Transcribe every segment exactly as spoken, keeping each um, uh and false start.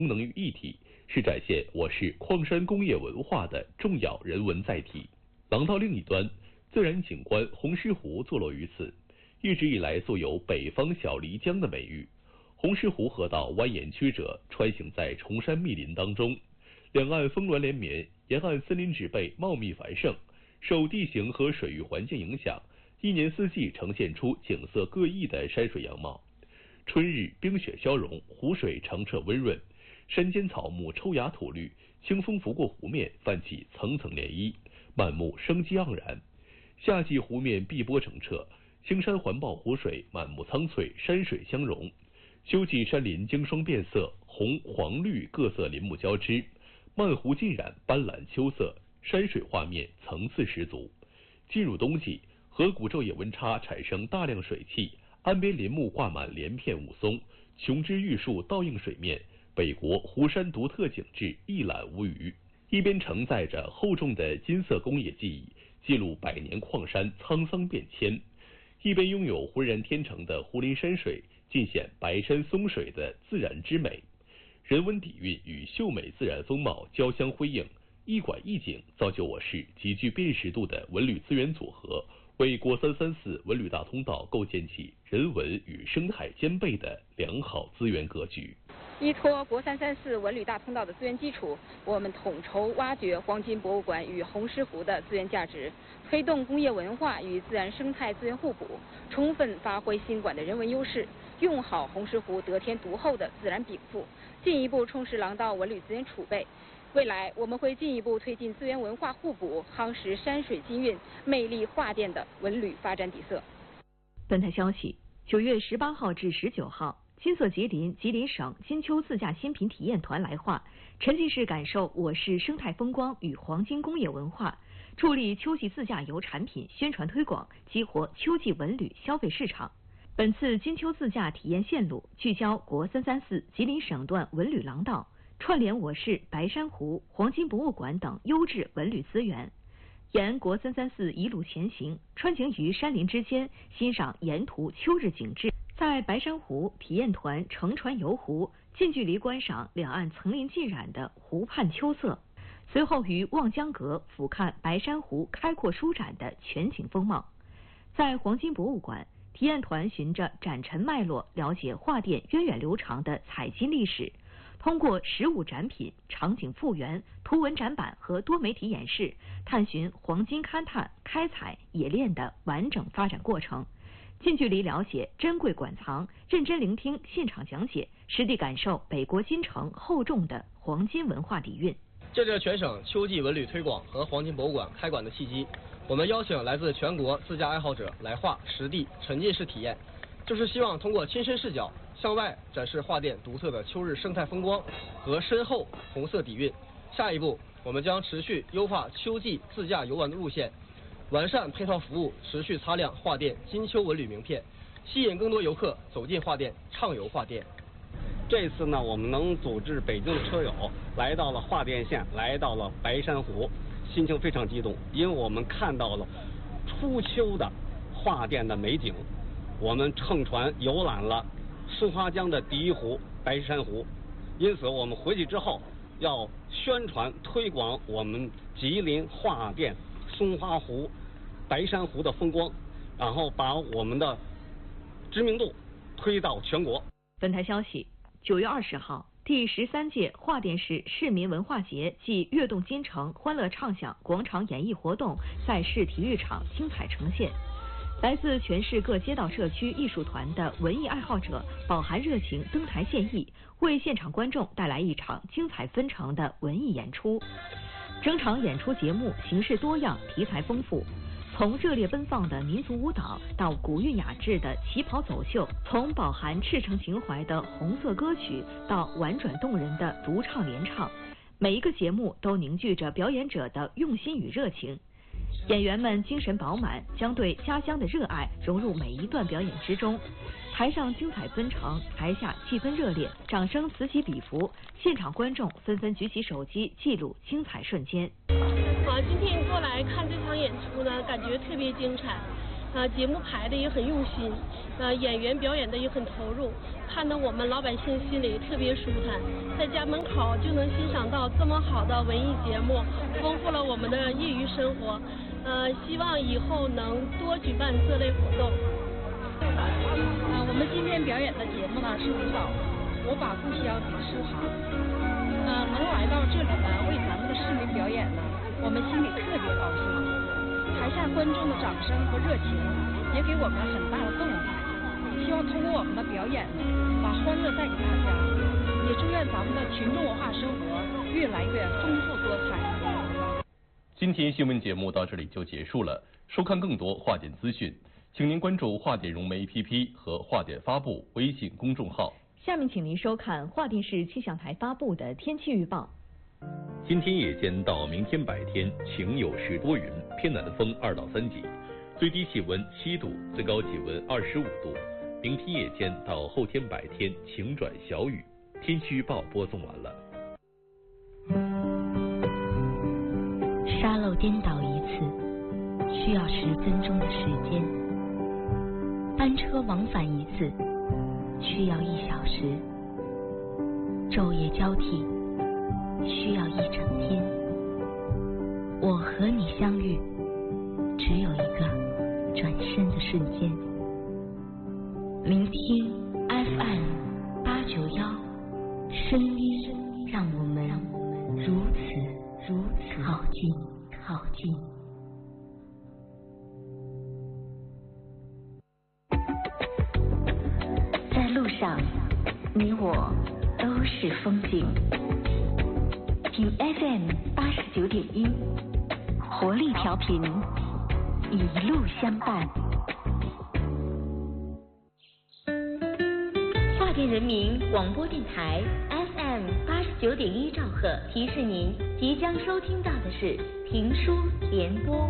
功能于一体，是展现我市矿山工业文化的重要人文载体。廊道另一端，自然景观红石湖坐落于此，一直以来素有北方小漓江的美誉。红石湖河道蜿蜒曲折，穿行在崇山密林当中，两岸峰峦连绵，沿岸森林植被茂密繁盛，受地形和水域环境影响，一年四季呈现出景色各异的山水样貌。春日冰雪消融，湖水澄澈温润，山间草木抽芽吐绿，清风拂过湖面，泛起层层涟漪，满目生机盎然。夏季湖面碧波澄澈，青山环抱湖水，满目苍翠，山水相融。秋季山林经霜变色，红黄绿各色林木交织，漫湖浸染斑斓秋色，山水画面层次十足。进入冬季，河谷昼夜温差产生大量水汽，岸边林木挂满连片雾凇，琼枝玉树倒映水面，北国湖山独特景致一览无余。一边承载着厚重的金色工业记忆，记录百年矿山沧桑变迁，一边拥有浑然天成的湖林山水，尽显白山松水的自然之美。人文底蕴与秀美自然风貌交相辉映，一馆一景造就我市极具辨识度的文旅资源组合，为国三三四文旅大通道构建起人文与生态兼备的良好资源格局。 依托国三三四文旅大通道的资源基础，我们统筹挖掘黄金博物馆与红石湖的资源价值，推动工业文化与自然生态资源互补，充分发挥新馆的人文优势，用好红石湖得天独厚的自然禀赋，进一步充实廊道文旅资源储备。未来我们会进一步推进资源文化互补，夯实山水金韵、魅力画殿的文旅发展底色。 本台消息，九月十八号至十九号。金色吉林吉林省金秋自驾新品体验团来华，沉浸式感受我市生态风光与黄金工业文化，助力秋季自驾游产品宣传推广，激活秋季文旅消费市场。本次金秋自驾体验线路聚焦国三三四吉林省段文旅廊道，串联我市白山湖、黄金博物馆等优质文旅资源。沿国三三四一路前行，穿行于山林之间，欣赏沿途秋日景致。在白山湖，体验团乘船游湖，近距离观赏两岸层林尽染的湖畔秋色，随后于望江阁俯瞰白山湖开阔舒展的全景风貌。在黄金博物馆，体验团循着展陈脉络，了解画殿源远流长的采金历史，通过实物展品、场景复原、图文展板和多媒体演示，探寻黄金勘探、开采、冶炼的完整发展过程。近距离了解珍贵馆藏，认真聆听现场讲解，实地感受北国金城厚重的黄金文化底蕴。 借着全省秋季文旅推广和黄金博物馆开馆的契机，我们邀请来自全国自驾爱好者来华实地沉浸式体验，就是希望通过亲身视角向外展示画殿独特的秋日生态风光和深厚红色底蕴。下一步，我们将持续优化秋季自驾游玩的路线，完善配套服务，持续擦亮画殿金秋文旅名片，吸引更多游客走进画殿，畅游画殿。 这次呢，我们能组织北京的车友来到了画殿县，来到了白山湖，心情非常激动，因为我们看到了初秋的画殿的美景。我们乘船游览了松花江的第一湖白山湖，因此我们回去之后要宣传推广我们吉林画殿松花湖、白山湖的风光，然后把我们的知名度推到全国。 本台消息，九月二十号，第十三届华电市市民文化节暨跃动金城欢乐畅享广场演艺活动在市体育场精彩呈现。来自全市各街道社区艺术团的文艺爱好者饱含热情登台献艺，为现场观众带来一场精彩纷呈的文艺演出。整场演出节目形式多样，题材丰富，从热烈奔放的民族舞蹈到古韵雅致的旗袍走秀，从饱含赤诚情怀的红色歌曲到婉转动人的独唱联唱，每一个节目都凝聚着表演者的用心与热情。演员们精神饱满，将对家乡的热爱融入每一段表演之中。台上精彩纷呈，台下气氛热烈，掌声此起彼伏，现场观众纷纷举起手机记录精彩瞬间。 我今天过来看这场演出呢，感觉特别精彩。 呃，节目排的也很用心，呃，演员表演的也很投入，看得我们老百姓心里特别舒坦，在家门口就能欣赏到这么好的文艺节目，丰富了我们的业余生活。呃，希望以后能多举办这类活动。 呃，我们今天表演的节目呢是舞蹈《我把故乡比诗行》。呃，能来到这里呢，为咱们的市民表演呢，我们心里特别高兴。台下观众的掌声和热情也给我们很大的动力。希望通过我们的表演呢，把欢乐带给大家。也祝愿咱们的群众文化生活越来越丰富多彩。 今天新闻节目到这里就结束了。收看更多华点资讯，请您关注华点融媒 A P P 和华点发布微信公众号。 下面请您收看华电视气象台发布的天气预报。 今天夜间到明天白天晴有时多云，偏南风二到三级，最低气温七度，最高气温二十五度。明天夜间到后天白天晴转小雨。天气预报播送完了。 沙漏颠倒一次需要十分钟的时间，班车往返一次需要一小时，昼夜交替需要一整天。我和你相遇，只有一个转身的瞬间。聆听 F M 八九幺，声音让我们如此如此靠近靠近。在路上，你我都是风景。听 F M 八十九点一，活力调频，一路相伴。华电人民广播电台 F M 八十九点一兆赫提示您，即将收听到的是评书联播。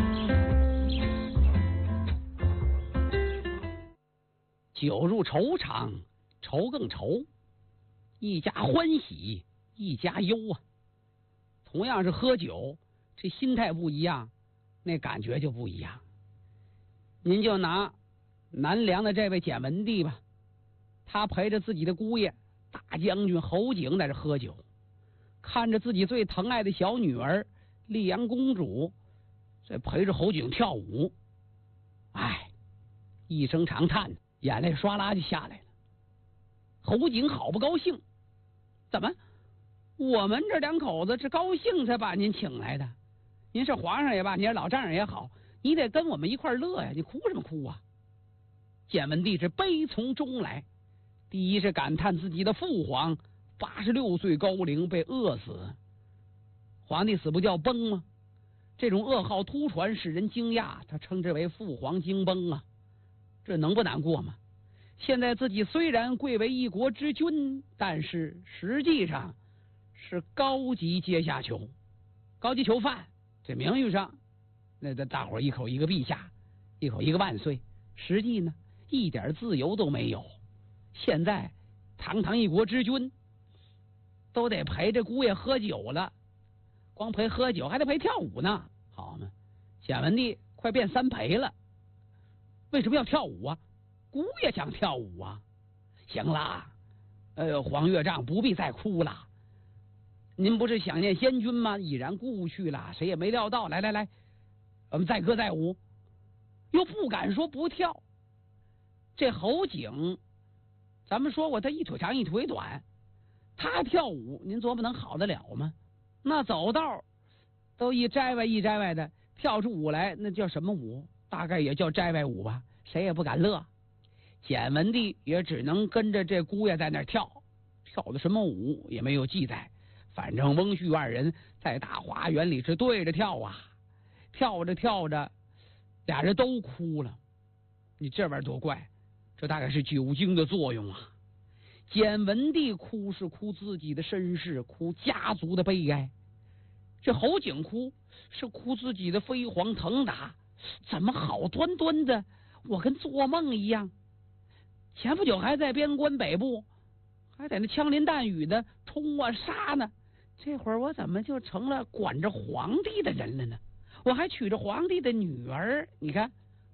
酒入愁肠，愁更愁，一家欢喜一家忧啊。同样是喝酒，这心态不一样，那感觉就不一样。您就拿南梁的这位简文帝吧，他陪着自己的姑爷大将军侯景在这喝酒，看着自己最疼爱的小女儿丽阳公主在陪着侯景跳舞，哎，一声长叹，眼泪唰啦就下来了。侯景好不高兴，怎么我们这两口子是高兴才把您请来的，您是皇上也罢，您是老丈人也好，你得跟我们一块乐呀，你哭什么哭啊？简文帝是悲从中来，第一是感叹自己的父皇八十六岁高龄被饿死，皇帝死不叫崩吗？这种噩耗突传使人惊讶，他称之为父皇惊崩啊，这能不难过吗？现在自己虽然贵为一国之君，但是实际上是高级阶下囚，高级囚犯，这名誉上那大伙儿一口一个陛下，一口一个万岁，实际呢一点自由都没有。现在堂堂一国之君都得陪着姑爷喝酒了，光陪喝酒还得陪跳舞呢，好嘛，简文帝快变三陪了。为什么要跳舞啊？姑爷想跳舞啊。行了，呃，黄月丈不必再哭了，您不是想念先君吗？已然故去了，谁也没料到。来来来，我们载歌载舞，又不敢说不跳。这侯景，咱们说过他一腿长一腿短，他跳舞您琢磨能好得了吗？那走道都一摘歪一摘歪的，跳出舞来那叫什么舞？大概也叫摘歪舞吧，谁也不敢乐。简文帝也只能跟着这姑爷在那儿跳，跳的什么舞也没有记载，反正翁婿二人在大花园里是对着跳啊，跳着跳着俩人都哭了。你这玩意儿多怪，这大概是酒精的作用啊。简文帝哭是哭自己的身世，哭家族的悲哀，这侯景哭是哭自己的飞黄腾达。怎么好端端的我跟做梦一样，前不久还在边关北部，还在那枪林弹雨的冲啊杀呢，这会儿我怎么就成了管着皇帝的人了呢？我还娶着皇帝的女儿，你看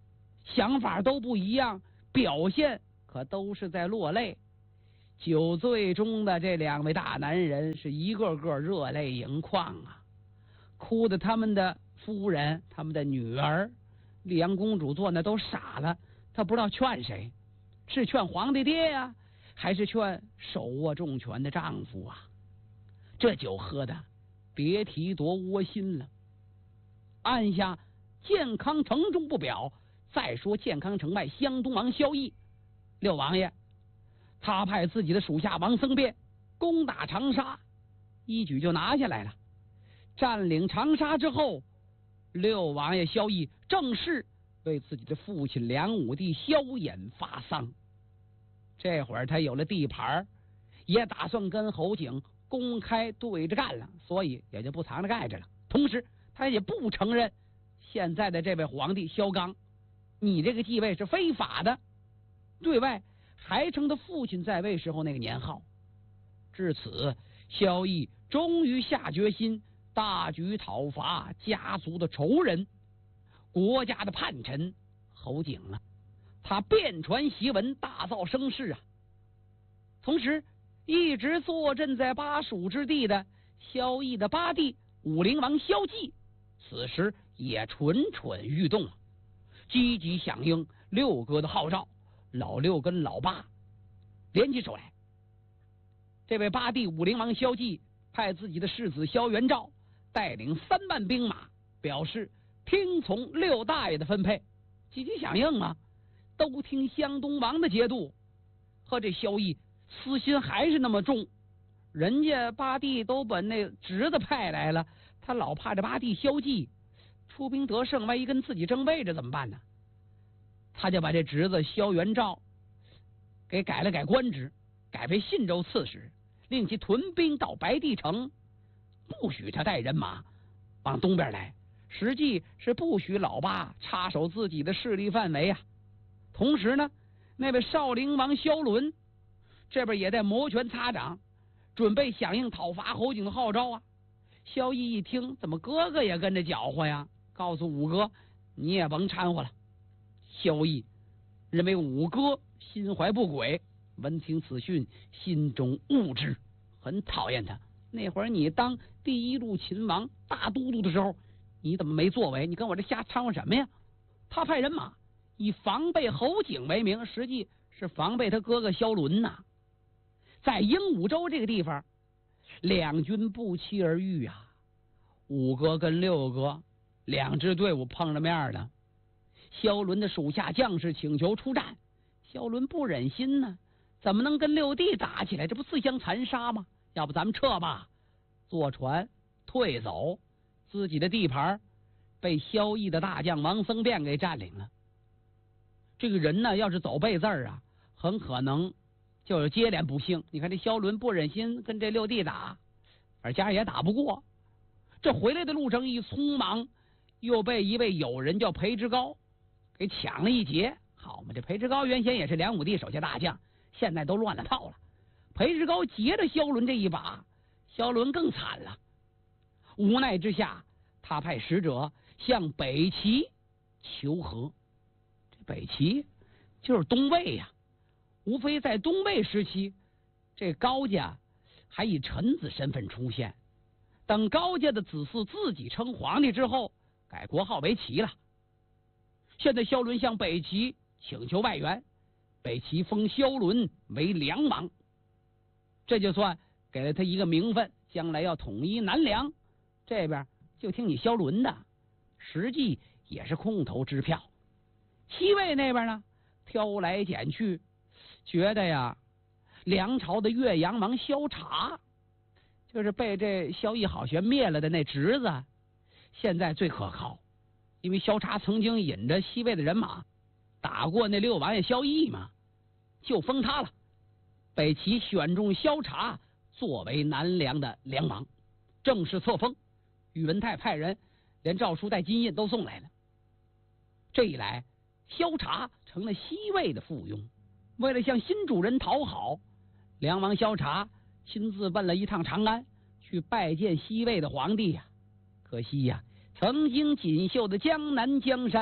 想法都不一样，表现可都是在落泪。酒醉中的这两位大男人是一个个热泪盈眶啊，哭的他们的夫人、他们的女儿，丽阳公主坐那都傻了，她不知道劝谁，是劝皇帝爹呀、啊，还是劝手握重权的丈夫啊？这酒喝的别提多窝心了。按下健康城中不表，再说健康城外湘东王萧绎，六王爷他派自己的属下王僧辩攻打长沙，一举就拿下来了。占领长沙之后，六王爷萧绎正式为自己的父亲梁武帝萧衍发丧。这会儿他有了地盘，也打算跟侯景公开对着干了，所以也就不藏着盖着了。同时他也不承认现在的这位皇帝萧纲，你这个继位是非法的，对外还称他父亲在位时候那个年号。至此，萧绎终于下决心大举讨伐家族的仇人，国家的叛臣侯景了。他遍传檄文，大造声势啊。同时，一直坐镇在巴蜀之地的萧绎的八弟武陵王萧纪，此时也蠢蠢欲动，积极响应六哥的号召。老六跟老八联起手来，这位八弟武陵王萧纪派自己的世子萧元昭带领三万兵马，表示听从六大爷的分配，积极响应啊，都听湘东王的节度。和这萧绎私心还是那么重，人家八弟都把那侄子派来了，他老怕这八弟萧纪出兵得胜，万一跟自己争位置怎么办呢？他就把这侄子萧元昭给改了改官职，改为信州刺史，令其屯兵到白帝城，不许他带人马往东边来，实际是不许老八插手自己的势力范围啊。同时呢，那位少陵王萧伦这边也在摩拳擦掌，准备响应讨伐侯景的号召啊。萧绎一听，怎么哥哥也跟着搅和呀？告诉五哥，你也甭掺和了。萧绎认为五哥心怀不轨，闻听此讯，心中恶之，很讨厌他。那会儿你当第一路秦王大都督的时候，你怎么没作为？你跟我这瞎掺和什么呀？他派人马以防备侯景为名，实际是防备他哥哥萧伦呐。在鹦鹉洲这个地方，两军不期而遇啊。五哥跟六哥两支队伍碰着面了。萧伦的属下将士请求出战，萧伦不忍心呢，怎么能跟六弟打起来？这不自相残杀吗？要不咱们撤吧，坐船退走，自己的地盘被萧绎的大将王僧辩给占领了。这个人呢，要是走背字儿啊，很可能就有接连不幸。你看这萧伦不忍心跟这六弟打，而家也打不过，这回来的路程一匆忙，又被一位友人叫裴之高给抢了一劫。好嘛，这裴之高原先也是梁武帝手下大将，现在都乱了套了。裴之高劫了萧伦这一把，萧伦更惨了。无奈之下，他派使者向北齐求和。这北齐就是东魏呀、啊，无非在东魏时期，这高家还以臣子身份出现。等高家的子嗣自己称皇帝之后，改国号为齐了。现在萧伦向北齐请求外援，北齐封萧伦为梁王，这就算给了他一个名分，将来要统一南梁，这边就听你萧伦的，实际也是空头支票。西魏那边呢，挑来拣去，觉得呀，梁朝的岳阳王萧察，就是被这萧绎好学灭了的那侄子，现在最可靠。因为萧察曾经引着西魏的人马打过那六王爷萧绎嘛，就封他了。北齐选中萧察作为南梁的梁王，正式册封。宇文泰派人连诏书带金印都送来了。这一来，萧察成了西魏的附庸。为了向新主人讨好，梁王萧察亲自奔了一趟长安，去拜见西魏的皇帝呀、啊。可惜呀、啊，曾经锦绣的江南江山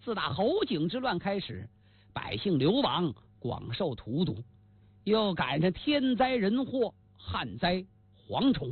自打侯景之乱开始，百姓流亡，广受荼毒，又赶上天灾人祸、旱灾、蝗虫。